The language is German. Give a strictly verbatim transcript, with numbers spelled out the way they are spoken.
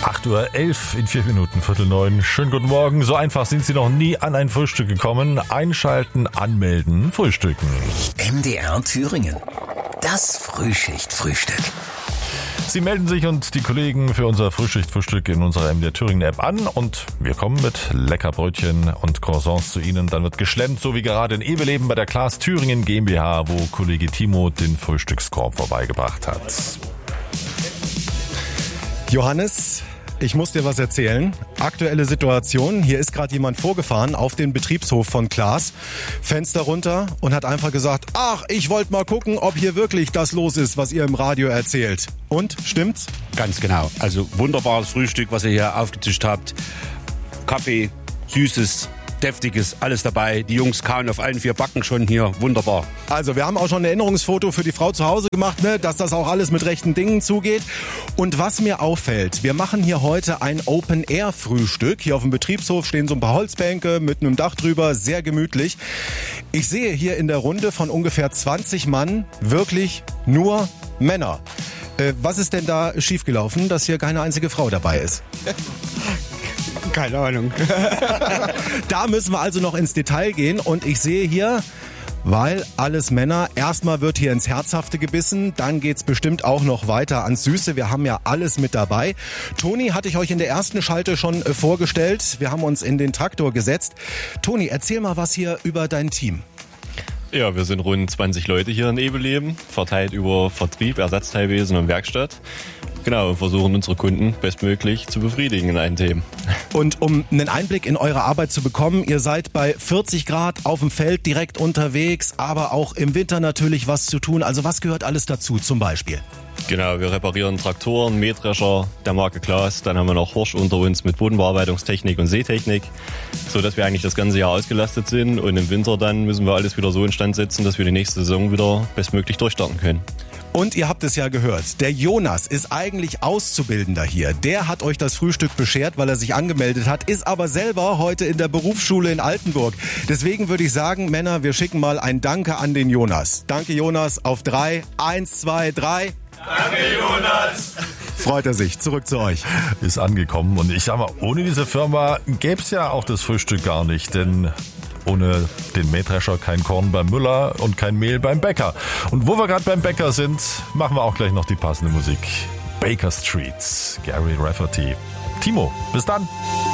acht Uhr elf in vier Minuten, Viertel neun. Schönen guten Morgen. So einfach sind Sie noch nie an ein Frühstück gekommen. Einschalten, anmelden, frühstücken. M D R Thüringen. Das Frühschicht-Frühstück. Sie melden sich und die Kollegen für unser Frühschicht-Frühstück in unserer M D R Thüringen App an und wir kommen mit Leckerbrötchen und Croissants zu Ihnen. Dann wird geschlemmt, so wie gerade in Eveleben bei der Klaas Thüringen GmbH, wo Kollege Timo den Frühstückskorb vorbeigebracht hat. Johannes, ich muss dir was erzählen. Aktuelle Situation. Hier ist gerade jemand vorgefahren auf den Betriebshof von Klaas. Fenster runter und hat einfach gesagt, ach, ich wollte mal gucken, ob hier wirklich das los ist, was ihr im Radio erzählt. Und, stimmt's? Ganz genau. Also wunderbares Frühstück, was ihr hier aufgetischt habt. Kaffee, Süßes, Deftiges, alles dabei. Die Jungs kauen auf allen vier Backen schon hier. Wunderbar. Also wir haben auch schon ein Erinnerungsfoto für die Frau zu Hause gemacht, ne, dass das auch alles mit rechten Dingen zugeht. Und was mir auffällt, wir machen hier heute ein Open-Air-Frühstück. Hier auf dem Betriebshof stehen so ein paar Holzbänke mit einem Dach drüber, sehr gemütlich. Ich sehe hier in der Runde von ungefähr zwanzig Mann wirklich nur Männer. Äh, was ist denn da schiefgelaufen, dass hier keine einzige Frau dabei ist? Keine Ahnung. Da müssen wir also noch ins Detail gehen und ich sehe hier, weil alles Männer, erstmal wird hier ins Herzhafte gebissen, dann geht's bestimmt auch noch weiter ans Süße. Wir haben ja alles mit dabei. Toni hatte ich euch in der ersten Schalte schon äh, vorgestellt. Wir haben uns in den Traktor gesetzt. Toni, erzähl mal was hier über dein Team. Ja, wir sind rund zwanzig Leute hier in Eveleben, verteilt über Vertrieb, Ersatzteilwesen und Werkstatt. Genau, und versuchen unsere Kunden bestmöglich zu befriedigen in allen Themen. Und um einen Einblick in eure Arbeit zu bekommen, ihr seid bei vierzig Grad auf dem Feld direkt unterwegs, aber auch im Winter natürlich was zu tun. Also was gehört alles dazu zum Beispiel? Genau, wir reparieren Traktoren, Mähdrescher der Marke Klaas. Dann haben wir noch Horsch unter uns mit Bodenbearbeitungstechnik und Seetechnik, so dass wir eigentlich das ganze Jahr ausgelastet sind. Und im Winter dann müssen wir alles wieder so instand setzen, dass wir die nächste Saison wieder bestmöglich durchstarten können. Und ihr habt es ja gehört, der Jonas ist eigentlich Auszubildender hier. Der hat euch das Frühstück beschert, weil er sich angemeldet hat, ist aber selber heute in der Berufsschule in Altenburg. Deswegen würde ich sagen, Männer, wir schicken mal ein Danke an den Jonas. Danke Jonas, auf drei. Eins, zwei, drei. Danke Jonas. Freut er sich. Zurück zu euch. Ist angekommen und ich sag mal, ohne diese Firma gäb's ja auch das Frühstück gar nicht, denn ohne den Mähdrescher kein Korn beim Müller und kein Mehl beim Bäcker. Und wo wir gerade beim Bäcker sind, machen wir auch gleich noch die passende Musik. Baker Street, Gary Rafferty. Timo, bis dann.